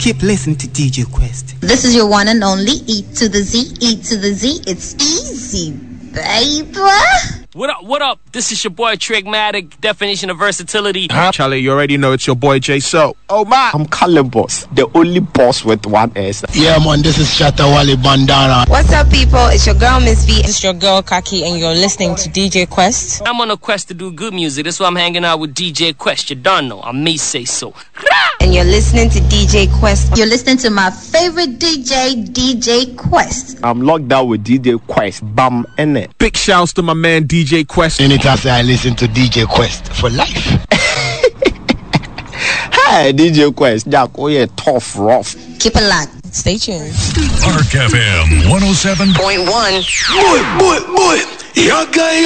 Keep listening to DJ Quest. This is your one and only E to the Z, E to the Z. It's easy, baby. What up? This is your boy Trigmatic, definition of versatility. Charlie, you already know it's your boy J So. Oh man, I'm Calibos, the only boss with one S. Yeah man, this is Shatawale Bandana. What's up people, it's your girl Miss V. It's your girl Kaki and you're listening to DJ Quest. I'm on a quest to do good music. That's why I'm hanging out with DJ Quest. You don't know, I may say so. And you're listening to DJ Quest. You're listening to my favorite DJ, DJ Quest. I'm locked down with DJ Quest. Bam in it. Big shouts to my man DJ Quest. Anytime I listen to DJ Quest for life. Hey DJ Quest, Jack, oh yeah, tough, rough. Keep it locked. Stay tuned. Arc FM 107.1. Boy, young guy.